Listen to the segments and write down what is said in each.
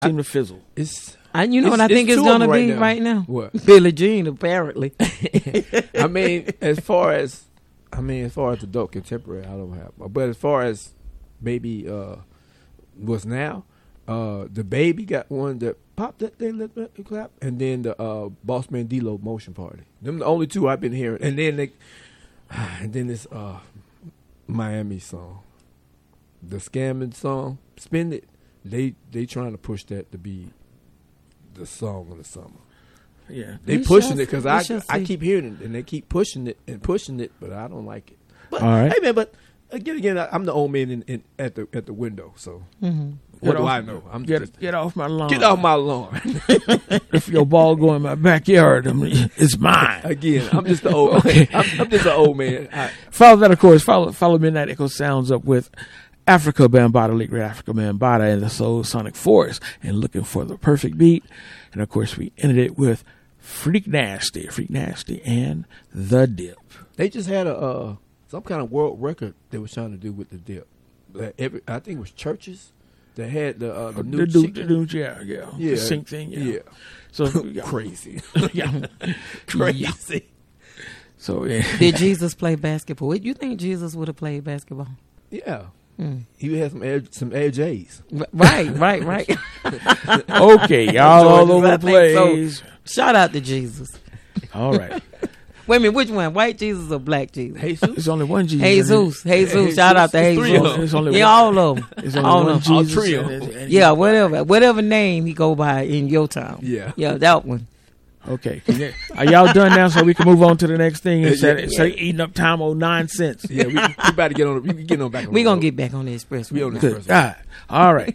seem to fizzle. You know what I think it's going to be right now? What? Billie Jean, apparently. I mean, as far as adult contemporary, I don't have. But as far as maybe what's now, the Baby got one that popped that thing, let it clap, and then the Boss Man D-Lo Motion Party. Them the only two I've been hearing, and then this Miami song, the scamming song, Spend It. They trying to push that to be the song of the summer. Yeah, they pushing it because I keep hearing it and they keep pushing it, but I don't like it. But, all right, hey man, but again, I'm the old man at the window, so what do I know? I'm get off my lawn. Get off my lawn. If your ball go in my backyard, it's mine. Again, I'm just the old. Okay. I'm just an old man. Follow that, of course. Follow Midnight Echo Sounds up with Africa Bambaataa, late great Africa Bambaataa, and the Soul Sonic Force, and looking for the perfect beat. And of course, we ended it with Freak Nasty, and The Dip. They just had some kind of world record they was trying to do with The Dip. I think it was Churches that had the new chicken. Yeah. The sync thing. Yeah. So crazy. Yeah. Crazy. Yeah. So yeah. Did Jesus play basketball? You think Jesus would have played basketball? Yeah. He had some AJs. Right. Okay, y'all all over the place. So, shout out to Jesus. All right. Wait a minute, which one? White Jesus or black Jesus? Jesus. There's only one Jesus. Jesus. Shout out to Jesus. All of them. There's only one Jesus. All trio. Yeah, whatever name he go by in your town. Yeah, that one. Okay, are y'all done now so we can move on to the next thing instead of eating up time on nonsense? Yeah, we about to get on. We get on back. We're going to get back on the expressway. We on the expressway. All right. All right.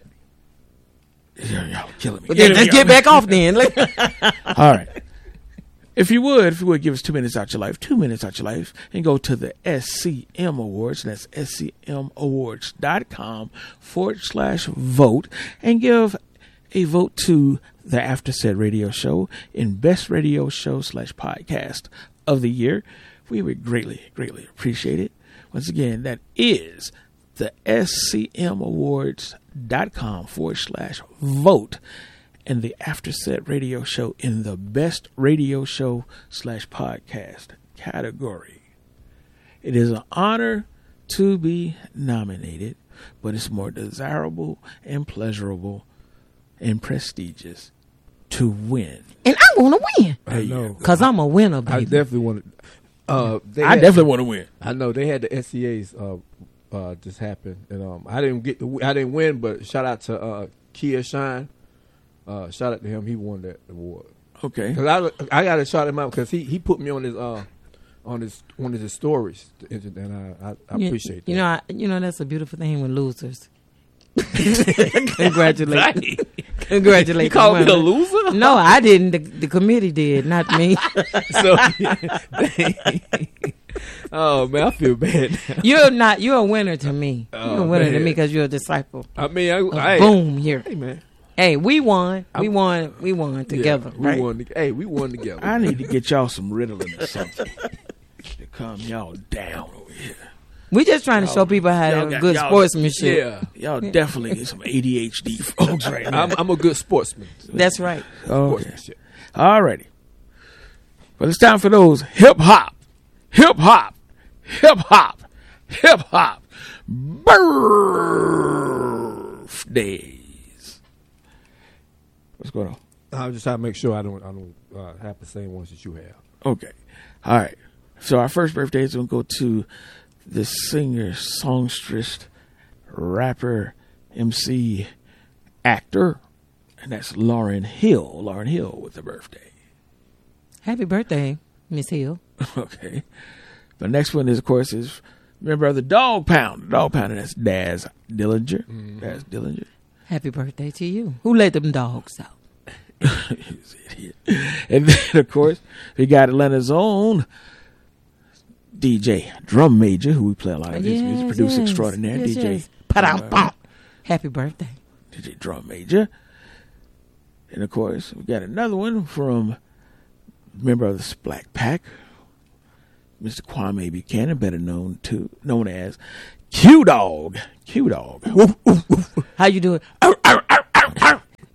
Y'all killing me. Let's get back off then. All right. If you would give us 2 minutes out your life, and go to the SCM Awards. That's scmawards.com/vote and give a vote to the After Said Radio Show in Best Radio Show / Podcast of the Year. We would greatly appreciate it. Once again, that is the scmawards.com/vote and the After Said Radio Show in the Best Radio Show / Podcast category. It is an honor to be nominated, but it's more desirable and pleasurable and prestigious to win. And I want to win. I know. Because I'm a winner, baby. I definitely want to. I definitely want to win. I know. They had the SCAs just happen. And I didn't win, but shout out to Kia Shine. Shout out to him. He won that award. Okay. Because I got to shout him out because he put me on his one of his stories, and I appreciate that. You know that's a beautiful thing with losers. Congratulations. You called me a loser? No, I didn't. The committee did, not me. Oh man, I feel bad. You're a winner to me. You're a winner to me because you're a disciple. I mean, boom here. Hey man. Hey, we won. We won together. Yeah, right? We won together. I need to get y'all some Ritalin or something to calm y'all down over here. We just trying to show people how to have good sportsmanship. Yeah, y'all definitely get some ADHD folks right now. I'm a good sportsman. That's right. Sportsmanship. All righty. Well, it's time for those hip hop birthdays. What's going on? I'm just trying to make sure I don't have the same ones that you have. Okay. All right. So our first birthday is going to go to the singer, songstress, rapper, MC, actor, and that's Lauryn Hill. Lauryn Hill with the birthday. Happy birthday, Miss Hill. Okay. The next one is, of course, is member of the Dog Pound. The Dog Pound, and that's Daz Dillinger. Mm-hmm. Daz Dillinger. Happy birthday to you. Who let them dogs out? He's an idiot. And then, of course, we got Atlanta's own DJ Drum Major, who we play a lot of his music, producer extraordinaire, DJ. Happy birthday. DJ Drum Major. And, of course, we got another one from member of the Black Pack, Mr. Kwame Buchanan, better known as Q Dog. Q Dog. How you doing?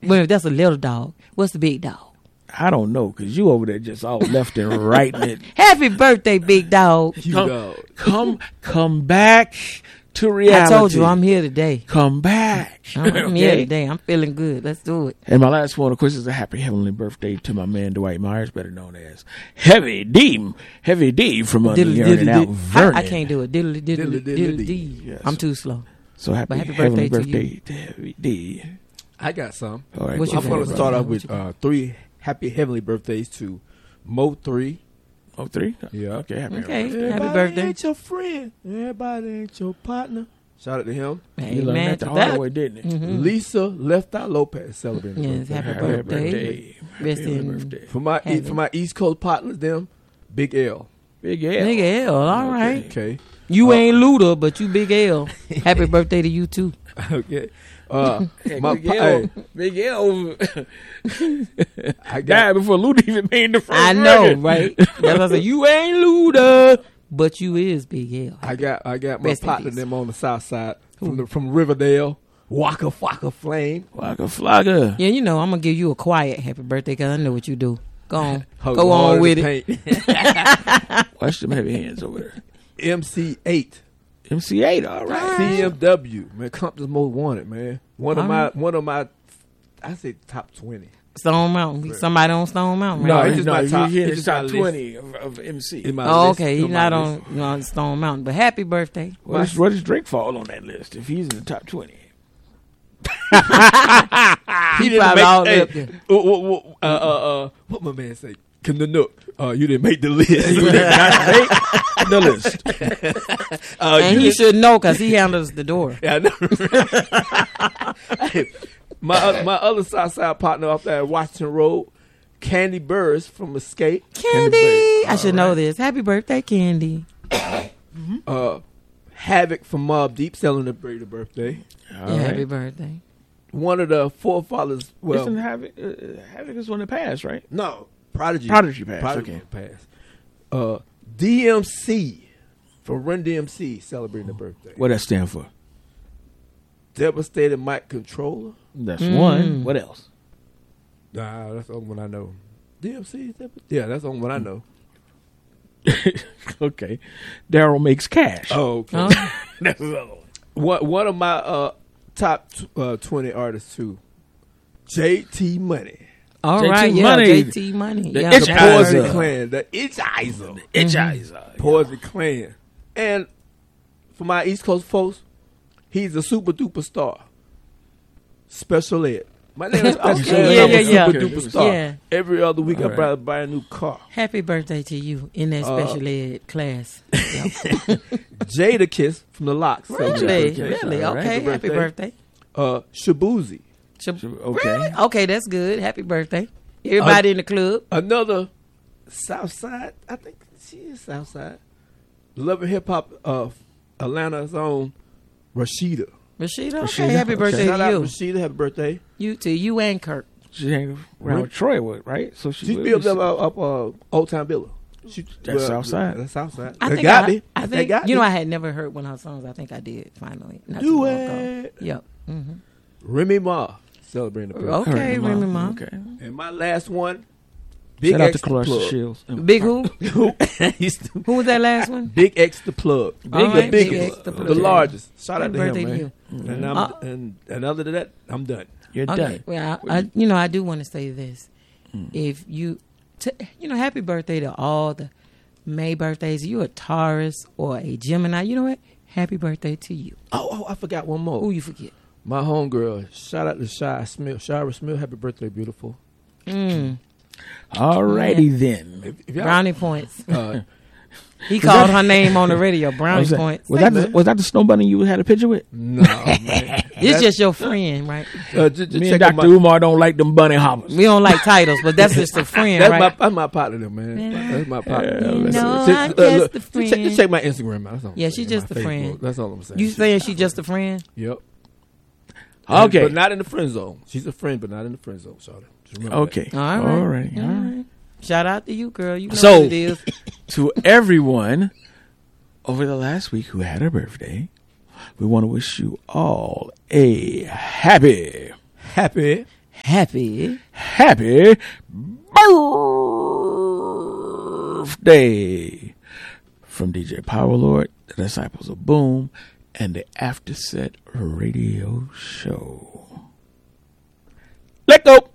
Well, that's a little dog. What's the big dog? I don't know, because you over there just all left and right. Happy birthday, big dog. Come back to reality. I told you I'm here today. Come back. I'm here today. I'm feeling good. Let's do it. And my last one, of course, is a happy heavenly birthday to my man Dwight Myers, better known as Heavy D from under Yearning Out Vernon. I can't do it. Diddly. Yes. I'm too slow. So happy birthday birthday to Heavy D. I got some. All right, What you I'm going to got? start off What with you 3 happy heavenly birthdays to Mo3. 03? Yeah. Okay, happy Okay. birthday. Happy birthday. Ain't your friend. Everybody ain't your partner. Shout out to him. You learned Amen that to the hard that. way, didn't it? Lisa Left Eye Lopez celebrating Yes, birthday. happy birthday. Rest Happy in birthday. For my Heaven. East Coast partners, them Big L. Big L. Nigga L. All right. Okay. You ain't Luda, but you Big L. Happy birthday to you too. Okay. Hey, My Big L. Big L. I died got before Luda even made the first I know, record. right? That's why I said you ain't Luda, but you is Big L. I got my Rest in partner peace. them on the south side from Riverdale. Waka Flocka Flame. Waka Flocka. Yeah, you know I'm gonna give you a quiet happy birthday because I know what you do. Go on, Hug go hard on as with it. paint. Watch them heavy hands over there. MC8. MC8, all right. CMW. Man, Compton's Most Wanted, man. One of my I say top 20. Stone Mountain. Somebody on Stone Mountain, No, right? it's just my top- You're it's it's just my top list. 20 of MC. In my Oh, list, okay. He's on my not list. on Stone Mountain, but happy birthday. Where does Drake fall on that list if he's in the top 20? He didn't probably make- all hey, up there. what my man say? Can the Nook? You didn't make the list. The list. And he should know because he handles the door. Yeah, I know. Hey, my other Southside partner off there at Washington Road, Candy Burris from Escape. Candy. I should know this. Happy birthday, Candy. Havoc from Mobb Deep celebrating the birthday. All Happy right. birthday. One of the forefathers. Well, Isn't Havoc is one that passed, right? no, Prodigy. Prodigy passed, Prodigy okay. passed. DMC from Run DMC celebrating the birthday. What that stand for? Devastated Mic Controller. That's one. What else? Nah, that's the only one I know. DMC. Yeah, that's the only one I know. Okay. Daryl Makes Cash. Oh, okay. Oh, That's the other one. One of my top 20 artists too. JT Money. all JT right. Yeah, Money. JT Money. The Yeah, Itch that's Poison Poison right. Clan. The Itchizer. Itchizer. Poison Clan. And for my East Coast folks, he's a super duper star. Special Ed. My name is Special Okay, Ed. I'm a yeah. super duper star. Yeah. Every other week All I right. probably buy a new car. Happy birthday to you in that special ed class. Yep. Jada Kiss from the Locks. Really? birthday. Really? All right. Okay. Happy birthday. Shabuzi. Okay. Really? Okay, that's good. Happy birthday. Everybody in the club. Another Southside. I think she is Southside. Love and Hip Hop Atlanta's own Rashida. Rashida, okay. Rashida, Happy okay. birthday Shout out to you. Rashida. Happy birthday. You to you and Kirk. She hang around with Troy, right? So She's built up Old Town Villa. That's Southside. That's Southside. I They think got I, me. I They think got you know me. I had never heard one of her songs. I think I did finally. Not Do too long ago. it. Yep. Mm-hmm. Remy Ma celebrating the birthday. Okay, Remy Ma. Okay. And my last one, Big Shout out X to the Clarissa Plug. Shields. Big who? He's the Who was that last one? Big X the Plug. All the right, Big biggest, X the Plug. the largest. Shout out Happy to him, birthday to man. you. And, and other than that, I'm done. You're Okay. done. Well, I do want to say this. If you, happy birthday to all the May birthdays. If you're a Taurus or a Gemini, you know what? Happy birthday to you. Oh, I forgot one more. Who you forget? My homegirl. Shout out to Shira Smith. Happy birthday, beautiful. Alrighty then. If y'all, Brownie points. He called her name on the radio. Brownie points. Was that the snow bunny you had a picture with? no, man. It's just your friend, right? Just Me check and out Dr. Umar don't like them bunny hoppers. We don't like titles, but that's just a friend, right? That's my partner, though, man. That's my partner. You know, Just- I look, just the just friend. check my Instagram out. That's all I'm Yeah, saying. she just My a friend. Facebook. That's all I'm saying. You saying she just a friend? Yep. Okay. But not in the friend zone. She's a friend, but not in the friend zone, Shawty. Just remember Okay. All right. All right. All right. Shout out to you, girl. You know So- what it is. To everyone over the last week who had a birthday, we want to wish you all a happy that. Happy happy birthday from DJ Power Lord, the Disciples of Boom, and the After Set Radio Show. Let go.